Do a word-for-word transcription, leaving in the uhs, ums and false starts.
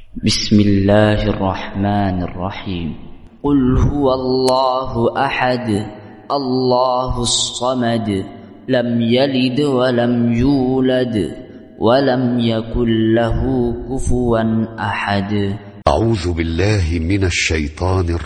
بسم الله الرحمن الرحيم. قل هو الله أحد الله الصمد لم يلد ولم يولد ولم يكن له كفوا أحد. أعوذ بالله من الشيطان الرجيم.